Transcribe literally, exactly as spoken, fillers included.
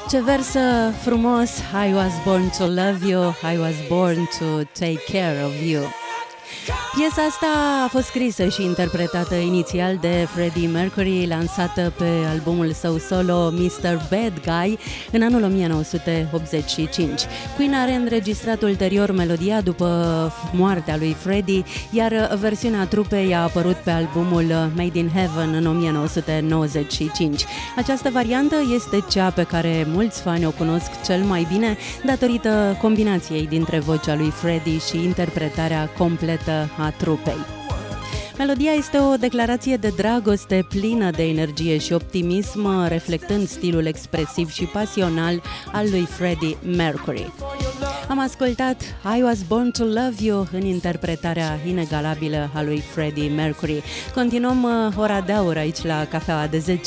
Ce vers frumos! I was born to love you, I was born to take care of you. Piesa asta a fost scrisă și interpretată inițial de Freddie Mercury, lansată pe albumul său solo mister Bad Guy în anul o mie nouă sute optzeci și cinci. Queen a reînregistrat ulterior melodia după moartea lui Freddie, iar versiunea trupei a apărut pe albumul Made in Heaven în o mie nouă sute nouăzeci și cinci. Această variantă este cea pe care mulți fani o cunosc cel mai bine datorită combinației dintre vocea lui Freddie și interpretarea completă a trupei. Melodia este o declarație de dragoste plină de energie și optimism, reflectând stilul expresiv și pasional al lui Freddie Mercury. Am ascultat I Was Born to Love You în interpretarea inegalabilă a lui Freddie Mercury. Continuăm ora de aur aici la Cafeaua de zece.